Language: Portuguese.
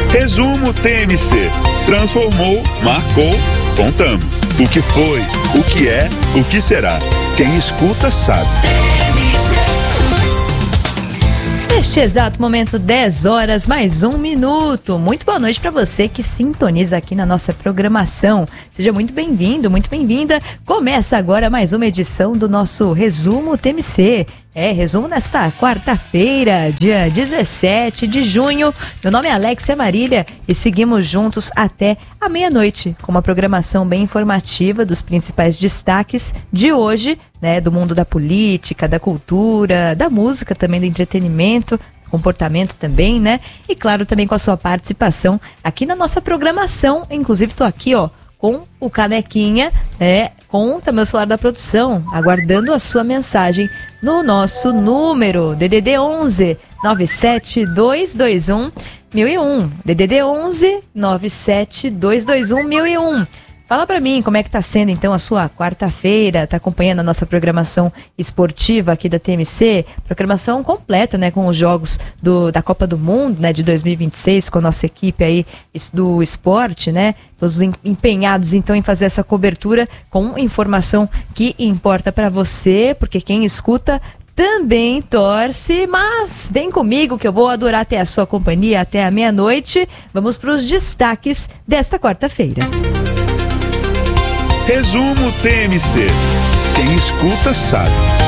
Resumo TMC. Transformou, marcou, contamos. O que foi, o que é, o que será. Quem escuta sabe. Neste exato momento, 10 horas, mais 1 minuto. Muito boa noite para você que sintoniza aqui na nossa programação. Seja muito bem-vindo, muito bem-vinda. Começa agora mais uma edição do nosso Resumo TMC. Resumo nesta quarta-feira, dia 17 de junho. Meu nome é Alexia Marília e seguimos juntos até a meia-noite com uma programação bem informativa dos principais destaques de hoje, né, do mundo da política, da cultura, da música também, do entretenimento, comportamento também, né? E claro, também com a sua participação aqui na nossa programação. Inclusive, tô aqui, com o Canequinha, com também o celular da produção, aguardando a sua mensagem no nosso número DDD 11 97221 1001. DDD 11 97221 1001. Fala pra mim como é que tá sendo então a sua quarta-feira, tá acompanhando a nossa programação esportiva aqui da TMC, programação completa, né, com os jogos da Copa do Mundo, né, de 2026, com a nossa equipe aí do esporte, né, todos empenhados então em fazer essa cobertura com informação que importa pra você, porque quem escuta também torce, mas vem comigo que eu vou adorar ter a sua companhia até a meia-noite. Vamos pros destaques desta quarta-feira. Resumo TMC. Quem escuta sabe.